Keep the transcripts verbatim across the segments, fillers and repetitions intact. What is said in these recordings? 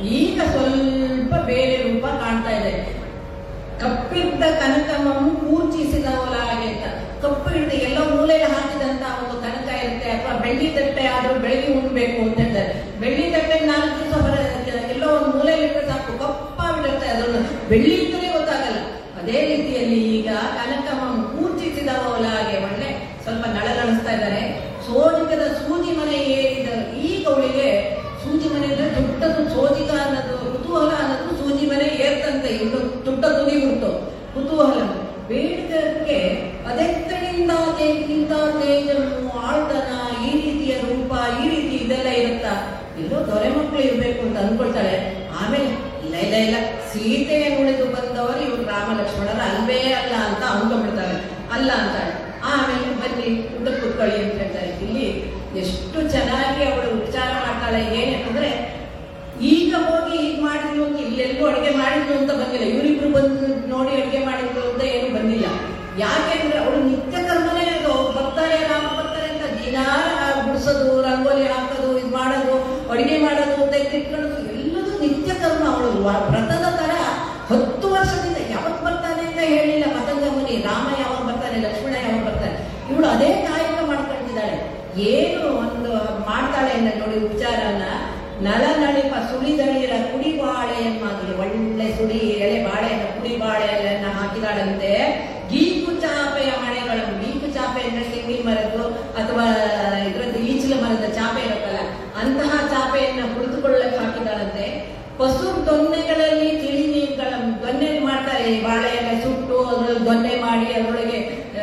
ಈಗ ಸ್ವಲ್ಪ ಬೇರೆ ರೂಪ ಕಾಣ್ತಾ ಇದೆ. ಕಪ್ಪಿದ್ದ ಕನಕಮಂ ಕೂರ್ಚಿಸಿದವಲಾಗೆ ಅಂತ. ಕಪ್ಪು ಹಿಡಿದು ಎಲ್ಲೋ ಮೂಲೆಯಲ್ಲಿ ಹಾಕಿದಂತ ಒಂದು ಕನಕ ಇರುತ್ತೆ, ಅಥವಾ ಬೆಳ್ಳಿ ತಟ್ಟೆ ಆದ್ರೂ ಬೆಳಗ್ಗೆ ಉಣ್ಬೇಕು ಅಂತ ಹೇಳ್ತಾರೆ. ಬೆಳ್ಳಿ ತಟ್ಟೆ ನಾಲ್ಕು ದಿವಸ ಬರ ಎಲ್ಲೋ ಒಂದು ಮೂಲೆಯಲ್ಲಿ ಇಟ್ಟರೆ ಸಾಕು ಕಪ್ಪ ಬಿಡುತ್ತೆ, ಅದನ್ನು ಬೆಳ್ಳಿ ಅಂತಲೇ ಗೊತ್ತಾಗಲ್ಲ. ಅದೇ ರೀತಿಯಲ್ಲಿ ಈಗ ಕನಕಮಂ ಕೂರ್ಚಿಸಿದವಲಾಗೆ ಒಳ್ಳೆ ಸ್ವಲ್ಪ ನಳನಳಿಸ್ತಾ ಇದ್ದಾರೆ. ಸೋಜಿಕದ ಸೂಜಿ ಮನೆ ಏರಿದ ಈಗ ಅವಳಿಗೆ ಸೂಜಿ ಮನೆ ಅಂದ್ರೆ ತುಟ್ಟದು ಸೋಜಿಕ ಅನ್ನೋದು ಕುತೂಹಲ ಅನ್ನೋದು ಸೂಜಿ ಮನೆ ಏರ್ತಂತೆ. ಇನ್ನು ತುಟ್ಟ ತುದಿ ಉಂಟು ಕುತೂಹಲ ಬೇಡದಕ್ಕೆ ಅದೆತ್ತನಿಂದ ತೇಜಿಂದ ತೇಜನ್ನು ಆಳ್ತನ ಈ ರೀತಿಯ ರೂಪ ಈ ರೀತಿ ಇದೆಲ್ಲ ಇರುತ್ತಾ, ಎಲ್ಲೋ ದೊರೆ ಮಕ್ಕಳು ಇರ್ಬೇಕು ಅಂತ ಅನ್ಕೊಳ್ತಾಳೆ. ಆಮೇಲೆ ಇಲ್ಲ ಇಲ್ಲ ಇಲ್ಲ ಸೀತೆಯನ್ನು ಉಳಿದು ಬಂದವರು ಇವ್ರು ರಾಮ ಲಕ್ಷ್ಮಣರ ಅಲ್ವೇ ಅಲ್ಲ ಅಂತ ಅಂದ್ಕೊಂಡ್ಬಿಡ್ತಾರೆ. ಅಲ್ಲ ಅಂತಾಳೆ. ಆಮೇಲೆ ಬನ್ನಿ ಊಟ ಕೂತ್ಕೊಳ್ಳಿ ಅಂತ ಹೇಳ್ತಾರೆ. ಇಲ್ಲಿ ಎಷ್ಟು ಚೆನ್ನಾಗಿ ಅವಳು ಉಪಚಾರ ಮಾಡ್ತಾಳೆ. ಏನಂದ್ರೆ ಈಗ ಹೋಗಿ ಈಗ ಮಾಡಿದ್ರು ಅಂತ ಇಲ್ಲೆಲ್ಲೂ ಅಡುಗೆ ಮಾಡಿದ್ರು ಅಂತ ಬಂದಿಲ್ಲ, ಇವರಿಬ್ರು ಬಂದು ನೋಡಿ ಅಡುಗೆ ಮಾಡಿದ್ರು ಅಂತ ಏನು ಬಂದಿಲ್ಲ. ಯಾಕೆಂದ್ರೆ ಅವಳು ನಿತ್ಯ ಕರ್ಮನೇ ಅದು. ಬರ್ತಾರೆ ರಾಮ ಬರ್ತಾರೆ ಅಂತ ದಿನಾರ ಗುಡಿಸೋದು, ರಂಗೋಲಿ ಹಾಕೋದು, ಇದು ಮಾಡೋದು, ಅಡುಗೆ ಮಾಡೋದು ಅಂತ ಇಟ್ಕೊಳ್ಳೋದು ಎಲ್ಲದೂ ನಿತ್ಯ ಕರ್ಮ. ಅವಳು ವ್ರತದ ತರ ಹತ್ತು ವರ್ಷದಿಂದ ಯಾವತ್ತು ಬರ್ತಾನೆ ಅಂತ ಹೇಳಿಲ್ಲ ಮತಂಗ ಮುನಿ. ರಾಮ ಯಾವಾಗ ಬರ್ತಾನೆ, ಲಕ್ಷ್ಮಣ ಯಾವಾಗ ಬರ್ತಾನೆ, ಇವಳು ಅದೇ ಕಾಯಕ ಮಾಡ್ಕೊಳ್ತಿದ್ದಾಳೆ. ಏನು ಒಂದು ಮಾಡ್ತಾಳೆ ಅಂತ ನೋಡಿ ಉಪಚಾರನ. ನಳ ನಳಿಪ ಸುಳಿದಳಿರ ಕುಡಿ ಬಾಳೆಯನ್ನಾಗಲಿ ಒಳ್ಳೆ ಸುಳಿ ಎಳೆ ಬಾಳೆಯನ್ನು ಕುಡಿ ಬಾಳೆಯನ್ನ ಹಾಕಿದಾಳಂತೆ. ಗೀಕು ಚಾಪೆಯ ಮನೆಗಳನ್ನು, ಗೀಕು ಚಾಪೆ ಅಂದ್ರೆ ತೆಂಗಿನ ಮರದ್ದು ಅಥವಾ ಇದ್ರದ್ದು ಈಚಲ ಮರದ ಚಾಪೆ ಇರುತ್ತಲ್ಲ ಅಂತಹ ಚಾಪೆಯನ್ನ ಕುಳಿತುಕೊಳ್ಳಕ್ಕೆ ಹಾಕಿದಾಳಂತೆ. ಪಸು ದೊನ್ನೆಗಳಲ್ಲಿ ತಿಳಿ ನೀರುಗಳ ದೊನ್ನೆ ಮಾಡ್ತಾರೆ, ಬಾಳೆಯನ್ನ ಸುಟ್ಟು ಅದ್ರಲ್ಲಿ ದೊನ್ನೆ ಮಾಡಿ ಅದರೊಳಗೆ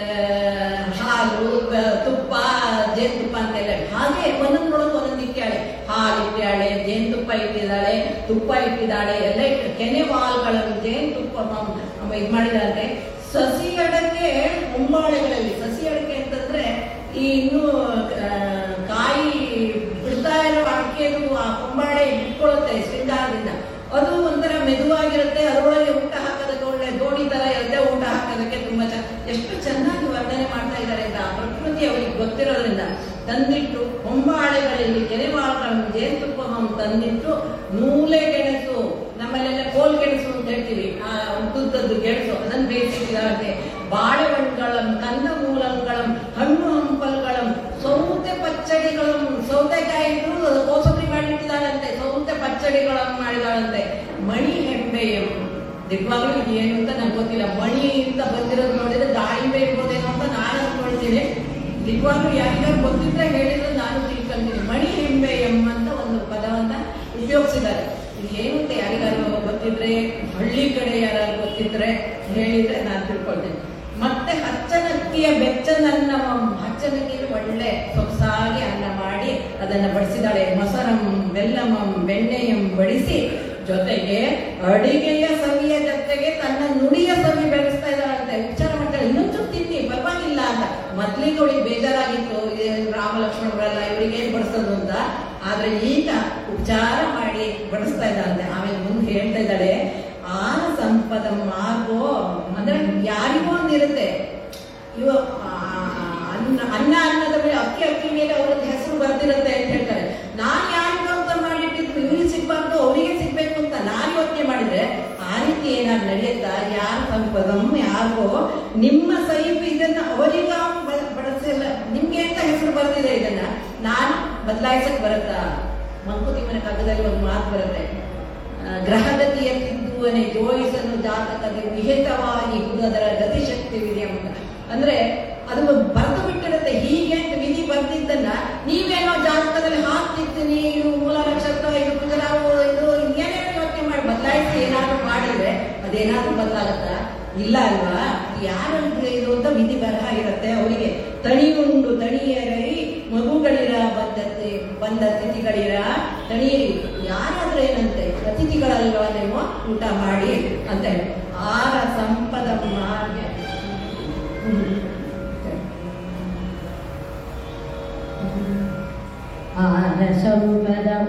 ಹಾಲು ತುಪ್ಪ ಜೇನುತುಪ್ಪ ಅಂತೆಲ್ಲ. ಹಾಗೆ ಒಂದೊಂದ್ರೊಳಗೆ ಒಂದೊಂದು ಇಟ್ಟಾಳೆ. ಹಾಲು ಇಟ್ಟಾಳೆ, ಜೇನುತುಪ್ಪ ಇಟ್ಟಿದ್ದಾಳೆ, ತುಪ್ಪ ಇಟ್ಟಿದ್ದಾಳೆ, ಎಲ್ಲ ಇಟ್ಟು ಕೆನೆ ವಾಲ್ಗಳನ್ನು ಜೇನುತುಪ್ಪ ಇದು ಮಾಡಿದಾಳೆ. ಸಸಿ ಅಡಕೆ ಹೊಂಬಾಳೆಗಳಲ್ಲಿ, ಸಸಿ ಅಡಕೆ ಅಂತಂದ್ರೆ ಈ ಇನ್ನು ಕಾಯಿ ಬಿಡ್ತಾ ಇರೋ ಅಡಕೆದು ಆ ಹೊಂಬಾಳೆ ಇಟ್ಕೊಳ್ಳುತ್ತೆ ಶೃಂಗಾರದಿಂದ. ಅದು ಒಂಥರ ಮೆದುವಾಗಿರುತ್ತೆ, ಅದರೊಳಗೆ ಊಟ ಹಾಕೋದಕ್ಕೆ ಒಳ್ಳೆ ದೋಣಿ ತರ ಇರುತ್ತೆ, ಊಟ ಹಾಕೋದಕ್ಕೆ ತುಂಬಾ ಚೆನ್ನಾಗಿ ಎಷ್ಟು ಚೆನ್ನಾಗಿ ವರ್ಣನೆ ಮಾಡ್ತಾ ಇದ್ದಾರೆ ಅಂತ ಪ್ರಕೃತಿ ಅವರಿಗೆ ಗೊತ್ತಿರೋದ್ರಿಂದ ತಂದಿಟ್ಟು ಹೊಂಬಾಳೆಗಳಲ್ಲಿ ಕೆರೆವಾಳಗಳನ್ನು ಜೇನುತುಪ್ಪವನ್ನು ತಂದಿಟ್ಟು ನೂಲೆ ಗೆಣಸು, ನಮ್ಮಲ್ಲೆಲ್ಲ ಕೋಲ್ ಗೆಣಸು ಅಂತ ಹೇಳ್ತೀವಿ, ಆ ಉದ್ದುದ್ದದ್ದು ಗೆಣಸು ಅದನ್ನು ಬೇಯಿಸಿದ್ದಾರೆ. ಬಾಳೆಹಣ್ಣುಗಳ ಕಂದ ಮೂಲಗಳು, ಹಣ್ಣು ಹಂಪಲ್ಗಳು, ಸೌತೆ ಪಚ್ಚಡಿಗಳನ್ನು, ಸೌತೆಕಾಯಿ ಕೋಸಂಬರಿ ಮಾಡಿಟ್ಟಿದ್ದಾಳಂತೆ, ಸೌತೆ ಪಚ್ಚಡಿಗಳನ್ನು ಮಾಡಿದಾಳಂತೆ. ಮಣಿ ಹೆಂಬೆಯು ನಿಜವಾಗ್ಲೂ ಇದು ಏನು ಅಂತ ನಂಗೆ ಗೊತ್ತಿಲ್ಲ. ಮಣಿ ಅಂತ ಬಂದಿರೋದು ನೋಡಿದ್ರೆ ದಾಳಿಂಬೆ ಇರ್ಬೋದೇನೋ ಅಂತ ನಾನು ಅನ್ಕೊಳ್ತೀನಿ. ನಿಜವಾಗ್ಲೂ ಯಾರಿಗಾರು ಗೊತ್ತಿದ್ರೆ ಹೇಳಿದ್ರೆ ನಾನು ತಿಳ್ಕೊಂತೀನಿ. ಮಣಿ ಹೆಂಬೆ ಎಂಬಂತ ಒಂದು ಪದವನ್ನ ಉಪಯೋಗಿಸಿದ್ದಾರೆ. ಇದು ಏನು ಅಂತ ಯಾರಿಗಾರು ಗೊತ್ತಿದ್ರೆ, ಹಳ್ಳಿ ಕಡೆ ಯಾರು ಗೊತ್ತಿದ್ರೆ ಹೇಳಿದ್ರೆ ನಾನು ತಿಳ್ಕೊಳ್ತೀನಿ. ಮತ್ತೆ ಹಚ್ಚನಕ್ಕಿಯ ಬೆಚ್ಚನನ್ನ, ಹಚ್ಚನಕ್ಕಿಯಲ್ಲಿ ಒಳ್ಳೆ ಸೊಗಸಾಗಿ ಅನ್ನ ಮಾಡಿ ಅದನ್ನ ಬಡಿಸಿದಾಳೆ. ಮೊಸರಂ ಬೆಲ್ಲಮಂ ಬೆಣ್ಣೆಯಂ ಬಡಿಸಿ ಜೊತೆಗೆ ಅಡಿಗೆಯ ಸವಿಯ ಜೊತೆಗೆ ತನ್ನ ನುಡಿಯ ಸವಿ ಬೆಳೆಸ್ತಾ ಇದ್ದಾಳಂತೆ. ವಿಚಾರ ಮಾಡ್ತಾಳೆ, ಇನ್ನೊಂದು ತಿನ್ನಿ ಪರವಾಗಿಲ್ಲ ಅಂತ. ಮೊದ್ಲಿಗೆ ಅವಳಿಗೆ ಬೇಜಾರಾಗಿತ್ತು, ರಾಮ ಲಕ್ಷ್ಮಣರೆಲ್ಲ ಇವರಿಗೆ ಏನ್ ಬಡಿಸೋದು ಅಂತ. ಆದ್ರೆ ಈಗ ಉಪಚಾರ ಮಾಡಿ ಬಡಿಸ್ತಾ ಇದ್ದಾಳಂತೆ. ಆಮೇಲೆ ಮುಂದೆ ಹೇಳ್ತಾ ಇದ್ದಾಳೆ, ಆನ ಸಂಪದ ಮಾರ್ಗೋ ಅಂದ್ರೆ ಯಾರಿಗೂ ಒಂದಿರುತ್ತೆ. ಇವ ಅನ್ನ ಅನ್ನ ಅನ್ನದ ಮೇಲೆ ಅಕ್ಕಿ ಅಕ್ಕಿ ಮೇಲೆ ಅವ್ರದ್ದು ಹೆಸರು ಬರ್ತಿರುತ್ತೆ ಅಂತ ಹೇಳ್ತಾರೆ. ನಾನ್ ಯಾರಿಗೂ ಅಂತ ಮಾಡಿಟ್ಟಿದ್ರು, ಇವ್ರಿಗೆ ಸಿಗ್ಬಾರ್ದು ಅವ್ರಿಗೆ ಸಿಗ್ಬೇಕು ಅಂತ ನಾನು ಯೋಚನೆ ಮಾಡಿದ್ರೆ ಆ ರೀತಿ ಏನಾದ್ರು ನಡೆಯುತ್ತಾ? ಯಾರ ಸಂಪದಂ ಯಾರಿಗೋ ನಿಮ್ಮ ಸೈಫ್ ಇದನ್ನ ಅವರಿಗ ಬಡಿಸಿಲ್ಲ, ನಿಮ್ಗೆ ಅಂತ ಹೆಸರು ಬರ್ತಿದೆ, ಇದನ್ನ ನಾನು ಬದಲಾಯಿಸಕ್ ಬರುತ್ತಾ? ಮಂಕುತಿಮ್ಮನ ಕಗ್ಗದಲ್ಲಿ ಒಂದು ಮಾತು ಬರುತ್ತೆ, ಗ್ರಹಗತಿಯ ತಿದ್ದುವನೆ ಜೋಯಿಸಲು ಜಾತಕದ ವಿಹಿತವಾಗಿ ಅದರ ಗತಿಶಕ್ತಿವಿದೆ ಅಂತ. ಅಂದ್ರೆ ಅದು ಬರೆದು ಬಿಟ್ಟಿರುತ್ತೆ. ಹೀಗೆ ಅಂತ ವಿಧಿ ಬರ್ತಿದ್ದನ್ನ ನೀವೇನೋ ಜಾತಕದಲ್ಲಿ ಹಾಕ್ತಿರ್ತೀನಿ, ಇದು ಮೂಲ ನಕ್ಷತ್ರ, ಇದು ಕುಜರಾವು, ಇದು ಏನೇನೋ ಯೋಚನೆ ಮಾಡಿ ಬದಲಾಯಿಸಿ ಏನಾದ್ರು ಮಾಡಿದ್ರೆ ಅದೇನಾದ್ರೂ ಬದಲಾಗುತ್ತಾ? ಇಲ್ಲ ಅಲ್ವಾ? ಯಾರಂದ್ರೆ ಇದು ಅಂತ ವಿಧಿ ಬರಹ ಇರುತ್ತೆ ಅವರಿಗೆ. ತಣಿಯುಂಡು ತಣಿಯರೈ ಮಗುಗಳಿರ ಬಂದತ್ತೆ ಬಂದ ಅತಿಥಿಗಳಿರ ತಣಿಯರಿ. ಯಾರಾದ್ರೆ ಏನಂತೆ, ಅತಿಥಿಗಳಲ್ವಾ ನೀವು ಊಟ ಮಾಡಿ ಅಂತ ಹೇಳಿ. ಆರ ಸಂಪದ ಮಾರ್ಗ ಆರ ಸಂಪದ